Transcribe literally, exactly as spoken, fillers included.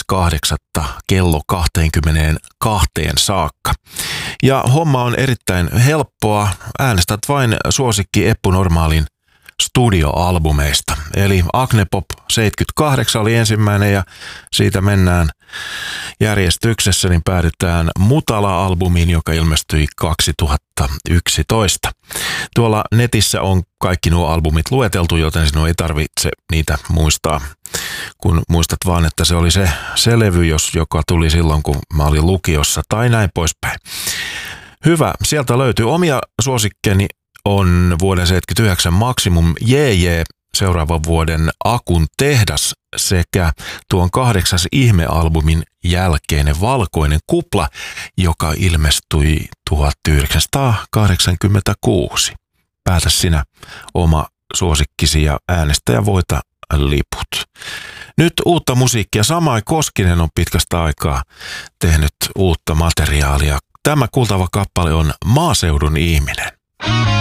kahdeksatta kello kaksikymmentäkaksi saakka. Ja homma on erittäin helppoa. Äänestät vain suosikki Eppu Normaalin studioalbumeista. Eli Agnepop seitsemänkymmentäkahdeksan oli ensimmäinen ja siitä mennään järjestyksessä, niin päädytään Mutala-albumiin, joka ilmestyi kaksituhattayksitoista. Tuolla netissä on kaikki nuo albumit lueteltu, joten sinun ei tarvitse niitä muistaa, kun muistat vaan, että se oli se, se levy, jos, joka tuli silloin, kun mä olin lukiossa tai näin poispäin. Hyvä, sieltä löytyy omia suosikkeni. On vuoden seitsemänkymmentäyhdeksän Maximum Jee, seuraavan vuoden Akun tehdas sekä tuon kahdeksas ihmealbumin jälkeinen Valkoinen kupla, joka ilmestyi tuhatyhdeksänsataakahdeksankymmentäkuusi. Päätä sinä oma suosikkisi ja äänestä ja voita liput. Nyt uutta musiikkia. Samai Koskinen on pitkästä aikaa tehnyt uutta materiaalia. Tämä kuultava kappale on Maaseudun ihminen.